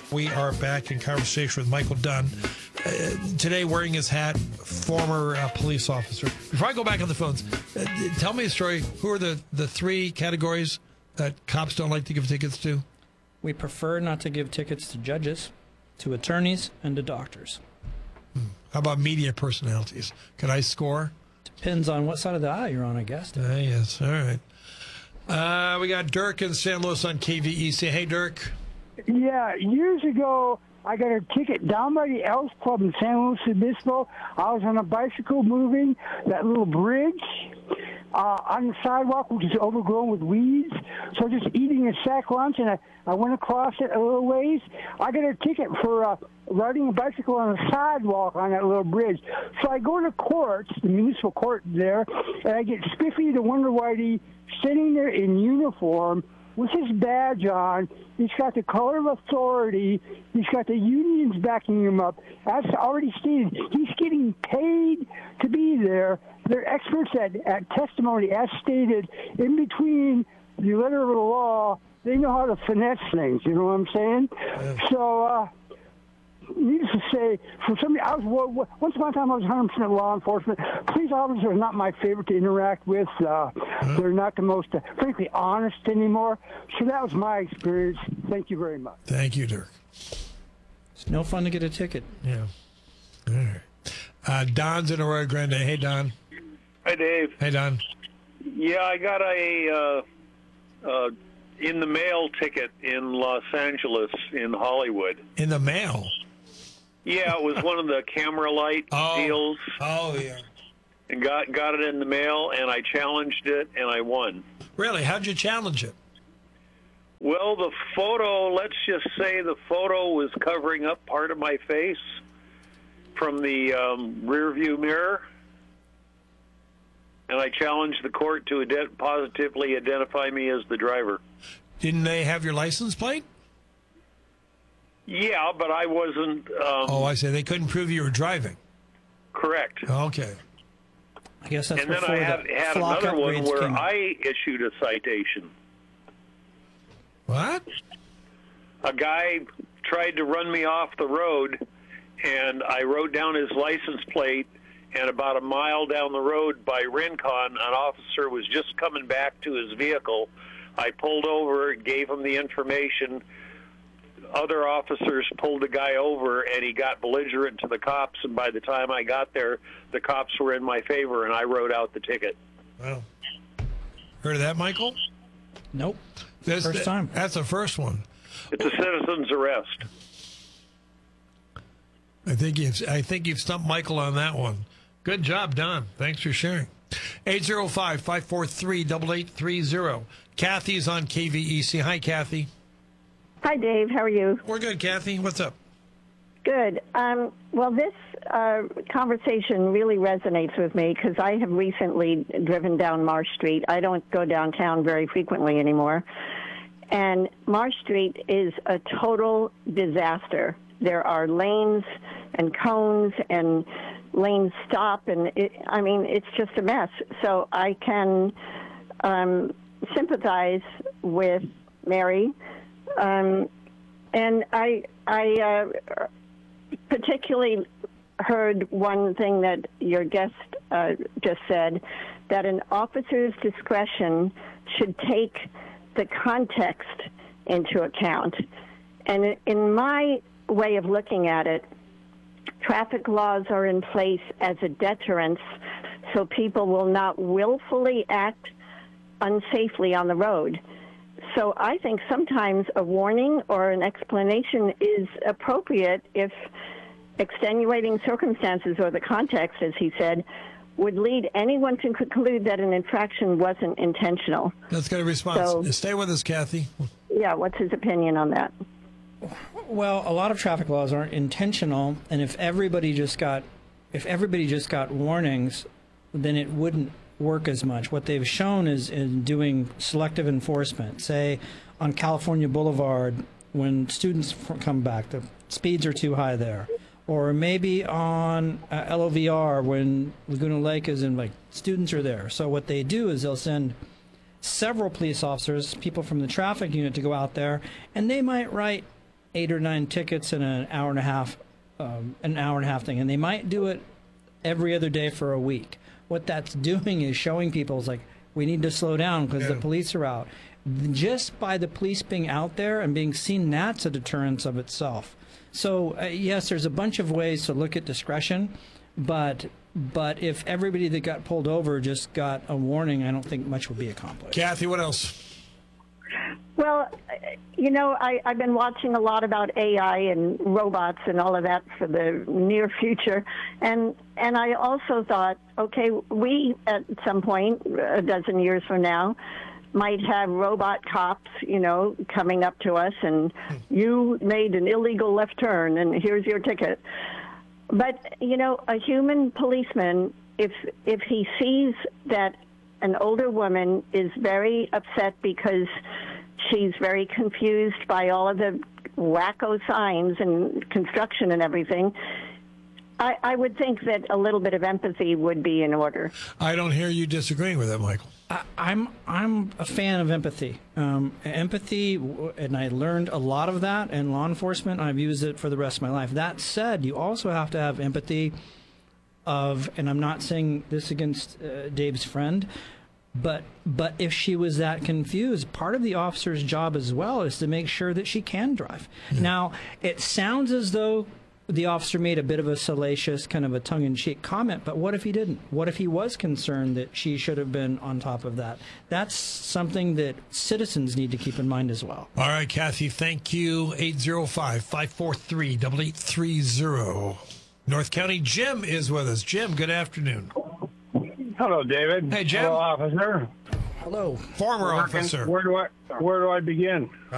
We are back in conversation with Michael Dunn. Today, wearing his hat, former police officer. Before I go back on the phones, tell me a story. Who are the three categories that cops don't like to give tickets to? We prefer not to give tickets to judges, to attorneys, and to doctors. How about media personalities? Can I score? Depends on what side of the aisle you're on, I guess. Yes, all right. We got Dirk in San Luis on KVEC. Hey, Dirk. Yeah, years ago, I got a ticket down by the Elks Club in San Luis Obispo. I was on a bicycle moving that little bridge on the sidewalk, which is overgrown with weeds. So just eating a sack lunch, and I went across it a little ways. I got a ticket for riding a bicycle on a sidewalk on that little bridge. So I go to courts, the municipal court there, and I get Spiffy the Wonder Whitey sitting there in uniform with his badge on. He's got the color of authority. He's got the unions backing him up. As already stated, he's getting paid to be there. They're experts at testimony, as stated, in between the letter of the law. They know how to finesse things, you know what I'm saying? Yeah. So, needless to say, for somebody, once upon a time I was 100% law enforcement. Police officers are not my favorite to interact with. They're not the most, frankly, honest anymore. So that was my experience. Thank you very much. Thank you, Dirk. It's no fun to get a ticket. Yeah. All right. Don's in Arroyo Grande. Hey, Don. Hi, Dave. Hey, Don. Yeah, I got a in the mail ticket in Los Angeles in Hollywood. In the mail? Yeah, it was one of the camera light deals. Oh, yeah. And got it in the mail, and I challenged it, and I won. Really? How'd you challenge it? Well, the photo, let's just say the photo was covering up part of my face from the rear view mirror. And I challenged the court to positively identify me as the driver. Didn't they have your license plate? Yeah, but I wasn't... I see. They couldn't prove you were driving. Correct. Okay. I guess that's and then I had another one where I issued a citation. What? A guy tried to run me off the road, and I wrote down his license plate, and about a mile down the road by Rincon, an officer was just coming back to his vehicle. I pulled over, gave him the information. Other officers pulled the guy over, and he got belligerent to the cops, and by the time I got there, the cops were in my favor, and I wrote out the ticket. Wow. Heard of that, Michael? Nope. First time. That's the first one. It's a citizen's arrest. I think you've stumped Michael on that one. Good job, Don. Thanks for sharing. 805-543-8830. Kathy's on KVEC. Hi, Kathy. Hi, Dave. How are you? We're good, Kathy. What's up? Good. Well, this conversation really resonates with me because I have recently driven down Marsh Street. I don't go downtown very frequently anymore. And Marsh Street is a total disaster. There are lanes and cones and lanes stop, and it's just a mess. So I can sympathize with Mary. And I particularly heard one thing that your guest just said, that an officer's discretion should take the context into account. And in my way of looking at it, traffic laws are in place as a deterrent so people will not willfully act unsafely on the road. So I think sometimes a warning or an explanation is appropriate if extenuating circumstances or the context, as he said, would lead anyone to conclude that an infraction wasn't intentional. That's a good response. So, stay with us, Kathy. Yeah, what's his opinion on that? Well, a lot of traffic laws aren't intentional, and if everybody just got warnings, then it wouldn't work as much. What they've shown is in doing selective enforcement, say on California Boulevard when students come back, the speeds are too high there. Or maybe on LOVR when Laguna Lake is in, like, students are there. So what they do is they'll send several police officers, people from the traffic unit to go out there, and they might write 8 or 9 tickets in an hour and a half thing, and they might do it every other day for a week. What that's doing is showing people is like, we need to slow down because the police are out. Just by the police being out there and being seen, that's a deterrence of itself. So yes, there's a bunch of ways to look at discretion, but if everybody that got pulled over just got a warning, I don't think much would be accomplished. Kathy, what else? Well, you know, I've been watching a lot about AI and robots and all of that for the near future. And I also thought, okay, we at some point, a dozen years from now, might have robot cops, you know, coming up to us and you made an illegal left turn and here's your ticket. But, you know, a human policeman, if he sees that an older woman is very upset because she's very confused by all of the wacko signs and construction and everything, I would think that a little bit of empathy would be in order. I don't hear you disagreeing with that, Michael. I'm a fan of empathy. Empathy, and I learned a lot of that in law enforcement. I've used it for the rest of my life. That said, you also have to have empathy of, and I'm not saying this against Dave's friend, but if she was that confused, part of the officer's job as well is to make sure that she can drive. Now, it sounds as though the officer made a bit of a salacious, kind of a tongue-in-cheek comment, but what if he didn't? What if he was concerned that she should have been on top of that? That's something that citizens need to keep in mind as well. All right, Kathy, thank you. 805-543-8830. North County Jim is with us. Jim, good afternoon. Hello, David. Hey, Jim. Hello, officer. Hello. Former officer. Where do I begin?